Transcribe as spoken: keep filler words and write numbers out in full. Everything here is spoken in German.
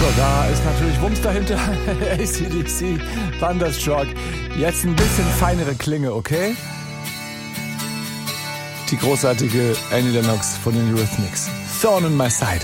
da ist natürlich Wumms dahinter. A C D C, Thunderstruck. Jetzt ein bisschen feinere Klinge, okay? Die großartige Annie Lennox von den Eurythmics. Thorn in my side.